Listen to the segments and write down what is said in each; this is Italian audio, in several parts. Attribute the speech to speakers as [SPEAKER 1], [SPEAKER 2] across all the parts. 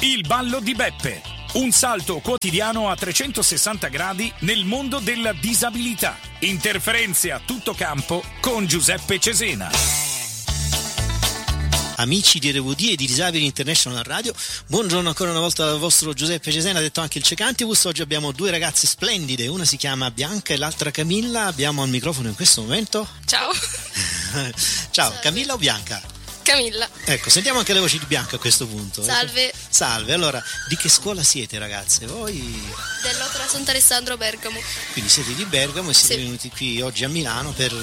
[SPEAKER 1] Il ballo di Beppe. Un salto quotidiano a 360 gradi nel mondo della disabilità. Interferenze a tutto campo con Giuseppe Cesena.
[SPEAKER 2] Amici di RWD e di Disabili International Radio, buongiorno ancora una volta dal vostro Giuseppe Cesena, detto anche il Cecantibus. Oggi abbiamo due ragazze splendide, una si chiama Bianca e l'altra Camilla. Abbiamo al microfono in questo momento.
[SPEAKER 3] Ciao.
[SPEAKER 2] Ciao, Camilla o Bianca?
[SPEAKER 3] Camilla.
[SPEAKER 2] Ecco, sentiamo anche le voci di Bianca a questo punto.
[SPEAKER 3] Salve.
[SPEAKER 2] Salve, allora, di che scuola siete ragazze? Voi?
[SPEAKER 3] Dell'Opera Sant'Alessandro Bergamo.
[SPEAKER 2] Quindi siete di Bergamo e siete venuti qui oggi a Milano per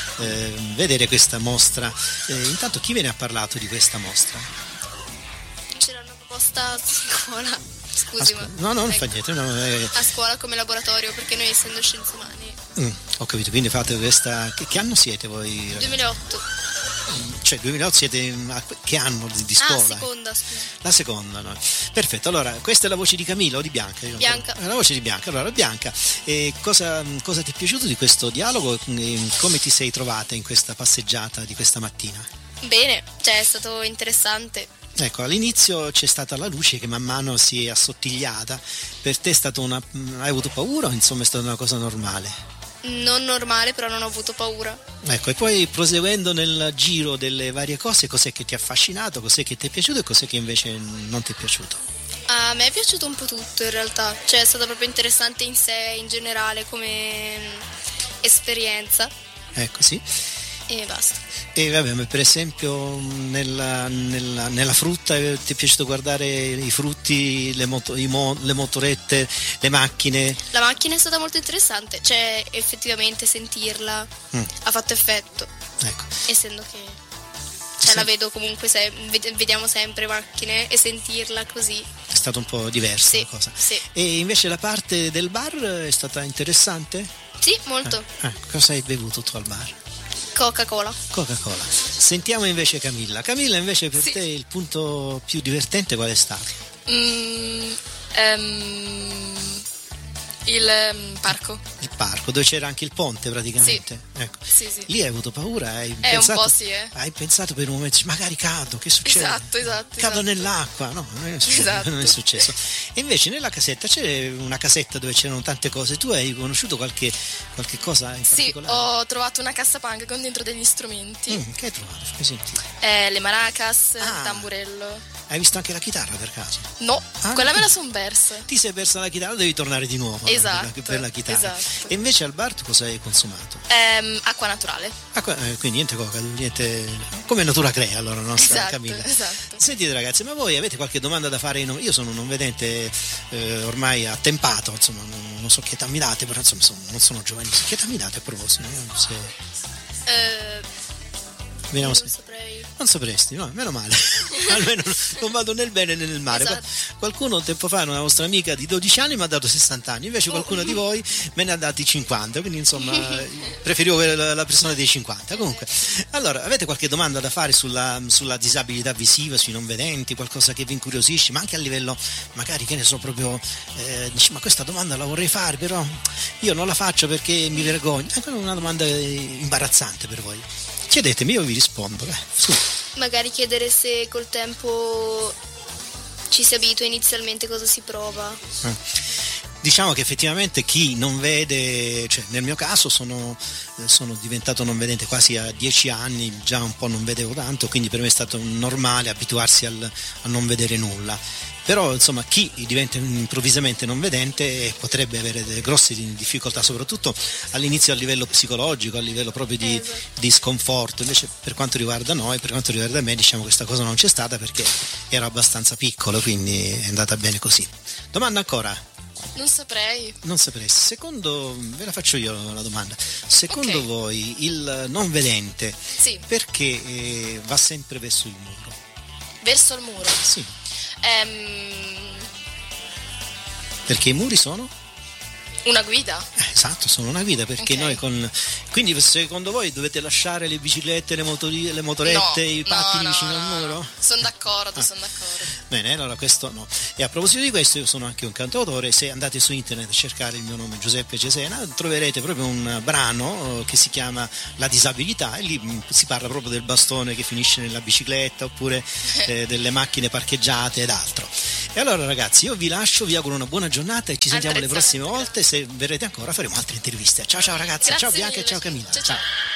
[SPEAKER 2] vedere questa mostra. Intanto chi ve ne ha parlato di questa mostra?
[SPEAKER 3] C'era una proposta a scuola. Scusi, ma...
[SPEAKER 2] No, non fa niente. No,
[SPEAKER 3] a scuola come laboratorio, perché noi essendo scienze umane.
[SPEAKER 2] Ho capito, quindi fate questa... Che anno siete voi?
[SPEAKER 3] 2008.
[SPEAKER 2] Cioè 2008 siete a che anno di scuola?
[SPEAKER 3] Seconda, scusa.
[SPEAKER 2] La seconda, no? Perfetto, allora questa è la voce di Camilla o di Bianca?
[SPEAKER 3] Bianca.
[SPEAKER 2] La voce di Bianca. Allora Bianca, cosa ti è piaciuto di questo dialogo? Come ti sei trovata in questa passeggiata di questa mattina?
[SPEAKER 3] Bene, cioè è stato interessante.
[SPEAKER 2] Ecco, all'inizio c'è stata la luce che man mano si è assottigliata. Per te è stata hai avuto paura o insomma è stata una cosa normale?
[SPEAKER 3] Non normale, però non ho avuto paura.
[SPEAKER 2] Ecco, e poi proseguendo nel giro delle varie cose, cos'è che ti ha affascinato, cos'è che ti è piaciuto e cos'è che invece non ti è piaciuto?
[SPEAKER 3] A me è piaciuto un po' tutto in realtà, cioè è stato proprio interessante in sé, in generale, come esperienza.
[SPEAKER 2] Ecco, sì.
[SPEAKER 3] E basta.
[SPEAKER 2] E vabbè, ma per esempio nella frutta ti è piaciuto guardare i frutti, le motorette, le macchine?
[SPEAKER 3] La macchina è stata molto interessante, cioè effettivamente sentirla ha fatto effetto.
[SPEAKER 2] Ecco.
[SPEAKER 3] Essendo che cioè, la vedo comunque, vediamo sempre macchine e sentirla così.
[SPEAKER 2] È stata un po' diversa la cosa.
[SPEAKER 3] Sì.
[SPEAKER 2] E invece la parte del bar è stata interessante?
[SPEAKER 3] Sì, molto.
[SPEAKER 2] Cosa hai bevuto tu al bar?
[SPEAKER 3] Coca-Cola.
[SPEAKER 2] Sentiamo invece Camilla. Camilla, invece per te il punto più divertente qual è stato?
[SPEAKER 3] Il parco.
[SPEAKER 2] Il parco, dove c'era anche il ponte praticamente.
[SPEAKER 3] Sì.
[SPEAKER 2] Ecco.
[SPEAKER 3] Sì.
[SPEAKER 2] Lì hai avuto paura? Hai
[SPEAKER 3] pensato,
[SPEAKER 2] pensato,
[SPEAKER 3] un po' sì,
[SPEAKER 2] Hai pensato per un momento, magari cado, che succede?
[SPEAKER 3] Esatto.
[SPEAKER 2] Cado nell'acqua, no, non è successo. E invece nella casetta c'è una casetta dove c'erano tante cose. Tu hai conosciuto qualche cosa in particolare?
[SPEAKER 3] Sì, ho trovato una cassapunk con dentro degli strumenti.
[SPEAKER 2] Che hai trovato? Fammi sentire.
[SPEAKER 3] Le maracas, il tamburello.
[SPEAKER 2] Hai visto anche la chitarra per caso?
[SPEAKER 3] No, quella me la son persa.
[SPEAKER 2] Ti sei persa la chitarra, devi tornare di nuovo.
[SPEAKER 3] Esatto.
[SPEAKER 2] Per la chitarra.
[SPEAKER 3] Esatto.
[SPEAKER 2] E invece al bar tu cosa hai consumato?
[SPEAKER 3] Acqua naturale.
[SPEAKER 2] Quindi niente coca, niente. Come natura crea allora la nostra Camilla.
[SPEAKER 3] Esatto.
[SPEAKER 2] Sentite ragazzi, ma voi avete qualche domanda da fare? Io sono un non vedente ormai attempato, insomma, non so che età mi date, però insomma non sono giovanissimo. Che età mi date a proposito?
[SPEAKER 3] Non saprei.
[SPEAKER 2] Non sapresti, no? Meno male. Almeno non vado nel bene né nel male.
[SPEAKER 3] Esatto.
[SPEAKER 2] Qualcuno tempo fa, una vostra amica di 12 anni mi ha dato 60 anni, invece qualcuno di voi me ne ha dati 50, quindi insomma preferivo la persona dei 50. Comunque, allora, avete qualche domanda da fare sulla disabilità visiva, sui non vedenti, qualcosa che vi incuriosisce, ma anche a livello, magari che ne so, proprio dici, ma questa domanda la vorrei fare, però io non la faccio perché mi vergogno. È una domanda imbarazzante per voi. Chiedetemi, io vi rispondo.
[SPEAKER 3] Magari chiedere se col tempo ci si abitua inizialmente, cosa si prova.
[SPEAKER 2] Diciamo che effettivamente chi non vede, cioè nel mio caso sono diventato non vedente quasi a 10 anni, già un po' non vedevo tanto, quindi per me è stato normale abituarsi a non vedere nulla. Però insomma chi diventa improvvisamente non vedente potrebbe avere delle grosse difficoltà, soprattutto all'inizio a livello psicologico, a livello proprio di sconforto. Invece per quanto riguarda noi, per quanto riguarda me, diciamo che questa cosa non c'è stata perché ero abbastanza piccolo, quindi è andata bene così. Domanda ancora?
[SPEAKER 3] Non saprei.
[SPEAKER 2] Non sapresti. Secondo, ve la faccio io la domanda. Secondo voi il non vedente perché va sempre verso il muro?
[SPEAKER 3] Verso il muro?
[SPEAKER 2] Sì. Perché i muri sono?
[SPEAKER 3] Una guida?
[SPEAKER 2] Esatto, sono una guida, perché noi quindi secondo voi dovete lasciare le biciclette, le motorette, i pattini vicino al muro?
[SPEAKER 3] Sono d'accordo.
[SPEAKER 2] Bene, allora questo no. E a proposito di questo, io sono anche un cantautore. Se andate su internet a cercare il mio nome Giuseppe Cesena, troverete proprio un brano che si chiama La disabilità, e lì si parla proprio del bastone che finisce nella bicicletta, oppure delle macchine parcheggiate ed altro. E allora ragazzi, io vi lascio, vi auguro una buona giornata e ci sentiamo le prossime volte. Se verrete ancora faremo altre interviste. Ciao ragazzi,
[SPEAKER 3] Grazie
[SPEAKER 2] ciao Bianca
[SPEAKER 3] mille.
[SPEAKER 2] e ciao Camilla.
[SPEAKER 3] Ciao.